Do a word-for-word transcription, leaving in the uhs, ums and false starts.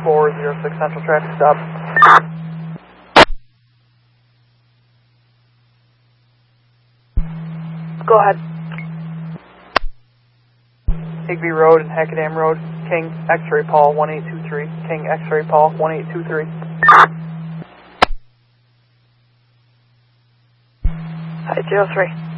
four zero six Central traffic stop. Go ahead. Higby Road and Hackadam Road, King X-Ray Paul one eight two three, King X-Ray Paul one eight two three. Hi, zero three.